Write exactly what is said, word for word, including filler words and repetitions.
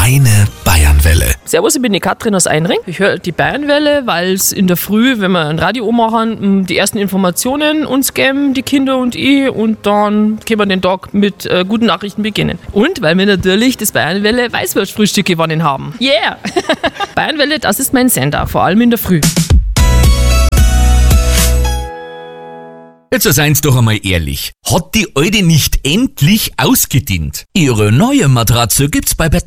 Deine Bayernwelle. Servus, ich bin die Katrin aus Einring. Ich höre die Bayernwelle, weil es in der Früh, wenn wir ein Radio machen, die ersten Informationen uns geben, die Kinder und ich, und dann können wir den Tag mit äh, guten Nachrichten beginnen. Und weil wir natürlich das Bayernwelle Weißwurstfrühstück gewonnen haben. Yeah! Bayernwelle, das ist mein Sender, vor allem in der Früh. Jetzt seien's doch einmal ehrlich. Hat die Alte nicht endlich ausgedient? Ihre neue Matratze gibt's bei Bett